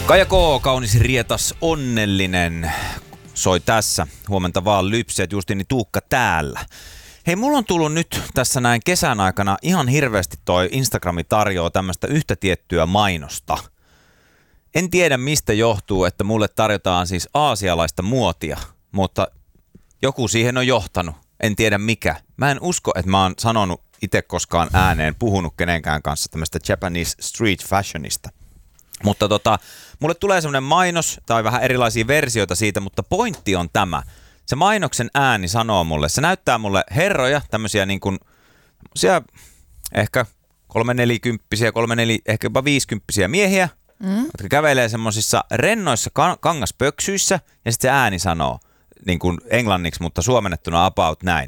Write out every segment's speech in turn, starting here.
Kaija K, kaunis, rietas, onnellinen, soi tässä. Huomenta vaan Lypset, Justini Tuukka täällä. Hei, mulla on tullut nyt tässä näin kesän aikana ihan hirveästi toi Instagrami tarjoaa tämmöistä yhtä tiettyä mainosta. En tiedä mistä johtuu, että mulle tarjotaan siis aasialaista muotia, mutta joku siihen on johtanut. En tiedä mikä. Mä en usko, että mä oon sanonut itse koskaan ääneen, puhunut kenenkään kanssa tämmöistä Japanese street fashionista. Mutta mulle tulee semmoinen mainos tai vähän erilaisia versioita siitä, mutta pointti on tämä. Se mainoksen ääni sanoo mulle, se näyttää mulle herroja, tämmöisiä niin kuin, ehkä 3-40-vuotiaita, ehkä jopa 50-vuotiaita miehiä, jotka kävelee semmoisissa rennoissa kangaspöksyissä, ja sitten se ääni sanoo, niin kuin englanniksi, mutta suomennettuna about näin.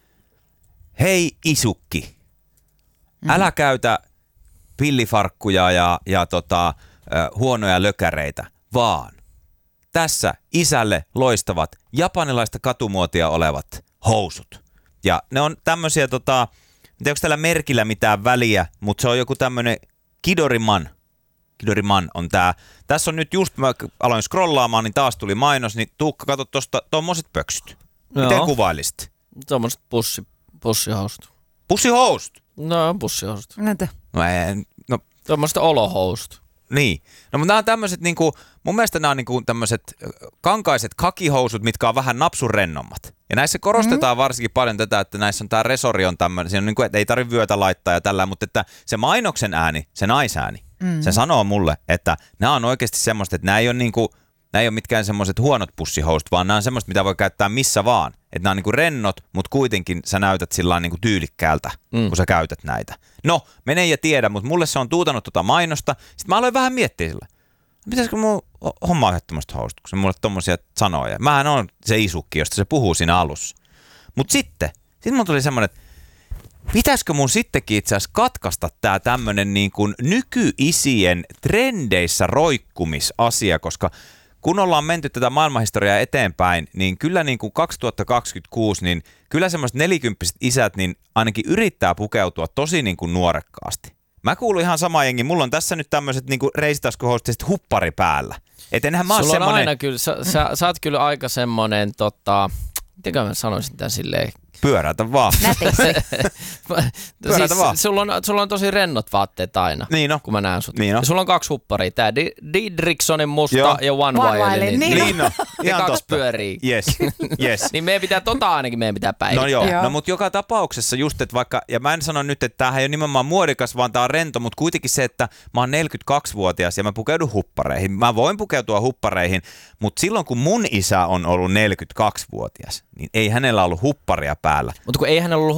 Hei isukki, älä käytä pillifarkkuja ja huonoja lökäreitä, vaan tässä isälle loistavat japanilaista katumuotia olevat housut. Ja ne on tämmöisiä, en tiedä onko tällä merkillä mitään väliä, mutta se on joku tämmönen Kidoriman. Kidoriman on tää. Tässä on nyt just, mä aloin scrollaamaan, niin taas tuli mainos, niin Tuukka, kato tosta tommoset pöksyt. Miten kuvailisit? Tommoset pussihousut. Pussihousut? No, pussihousut. Näitä. No. Tommoset olohousut. Niin. No mutta nämä on tämmöiset niinku, mun mielestä nämä on niinku tämmöiset kankaiset kakihousut, mitkä on vähän napsun rennommat. Ja näissä korostetaan varsinkin paljon tätä, että näissä on tää resori on tämmöinen, siinä on niinku, että ei tarvitse vyötä laittaa ja tällä, mutta että se mainoksen ääni, se naisääni, se sanoo mulle, että nämä on oikeasti semmoista, että nämä ei ole mitkään semmoiset huonot pussihousut, vaan nämä on semmoista, mitä voi käyttää missä vaan. Että nämä on niinku rennot, mutta kuitenkin sä näytät sillä niinku tyylikkäältä, kun sä käytät näitä. No, mene ja tiedä, mutta mulle se on tuutanut tota mainosta. Sitten mä aloin vähän miettiä sillä. Pitäisikö mun hommaa ehdottomasti housut, kun se mulle tommosia sanoja. Mähän on se isukki, josta se puhuu siinä alussa. Mutta sitten mun tuli semmoinen, että pitäisikö mun sittenkin itse asiassa katkaista tää tämmönen niin kuin nykyisien trendeissä roikkumisasia, koska kun ollaan menty tätä maailmanhistoriaa eteenpäin, niin kyllä niin kuin 2026, niin kyllä semmoiset 40-vuotiaat isät niin ainakin yrittää pukeutua tosi niin kuin nuorekkaasti. Mä kuulun ihan sama jengi. Mulla on tässä nyt tämmöiset niin kuin reisitaskuhousut huppari päällä. Et enhän mä oon semmonen. Aina kyllä, sä oot kyllä aika semmonen, mitenkä mä sanoisin tän silleen. Pyöräytä vaan. Siis, vaan. Sulla on tosi rennot vaatteet aina, niin on. kun mä näen sut. Niin on. Sulla on 2 hupparia, tää Didriksonin musta ja One Violin. Niin on. Ja 2 pyörii. Yes. Niin meidän pitää päivittää. No joo. No mutta joka tapauksessa just, että vaikka, ja mä en sano nyt, että tämähän ei ole nimenomaan muodikas, vaan tää on rento, mutta kuitenkin se, että mä oon 42-vuotias ja mä pukeudun huppareihin. Mä voin pukeutua huppareihin, mutta silloin kun mun isä on ollut 42-vuotias, niin ei hänellä ollut hupparia päällä. Mutta kun ei hänellä ollut